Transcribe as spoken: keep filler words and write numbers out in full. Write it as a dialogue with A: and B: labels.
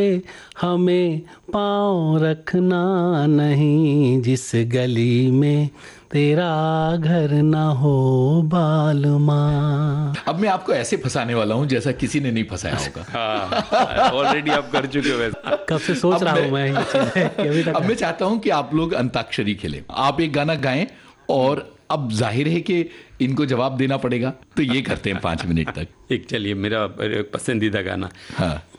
A: हमें पाँव रखना नहीं, जिस गली में तेरा घर ना हो बालमा।
B: अब मैं आपको ऐसे फंसाने वाला हूँ जैसा किसी ने नहीं फंसाया होगा।
C: हाँ, ऑलरेडी आप कर चुके हो वैसे।
A: कब से सोच
B: अब
A: रहा
B: मैं-
A: हूँ मैं ये चीजें कि अभी तक
B: अब मैं चाहता हूं कि आप लोग अंताक्षरी खेलें। आप एक गाना गाएं और अब जाहिर है कि इनको जवाब देना पड़ेगा, तो ये करते हैं पांच मिनट तक।
C: एक चलिए मेरा पसंदीदा गाना।
B: हाँ